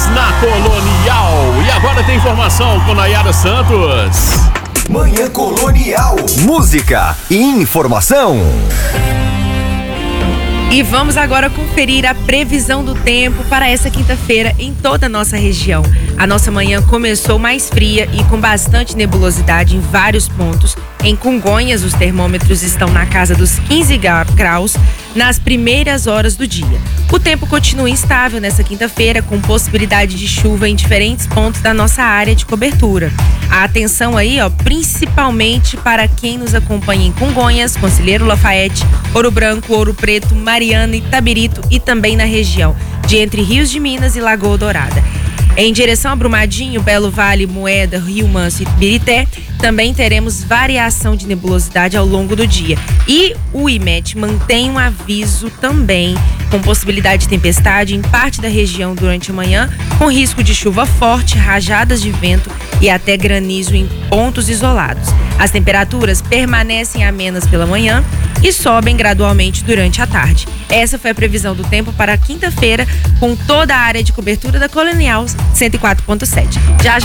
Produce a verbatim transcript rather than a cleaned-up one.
na Colonial. E agora tem informação com Nayara Santos. Manhã Colonial. Música e informação. E vamos agora conferir a previsão do tempo para essa quinta-feira em toda a nossa região. A nossa manhã começou mais fria e com bastante nebulosidade em vários pontos. Em Congonhas, os termômetros estão na casa dos quinze graus nas primeiras horas do dia. O tempo continua instável nessa quinta-feira, com possibilidade de chuva em diferentes pontos da nossa área de cobertura. A atenção aí, ó, principalmente para quem nos acompanha em Congonhas, Conselheiro Lafayette, Ouro Branco, Ouro Preto, Mariana, Itabirito e também na região de Entre Rios de Minas e Lagoa Dourada. Em direção a Brumadinho, Belo Vale, Moeda, Rio Manso e Birité, também teremos variação de nebulosidade ao longo do dia. E o I M E T mantém um aviso também com possibilidade de tempestade em parte da região durante a manhã, com risco de chuva forte, rajadas de vento e até granizo em pontos isolados. As temperaturas permanecem amenas pela manhã e sobem gradualmente durante a tarde. Essa foi a previsão do tempo para quinta-feira, com toda a área de cobertura da Colonial cento e quatro ponto sete. Já já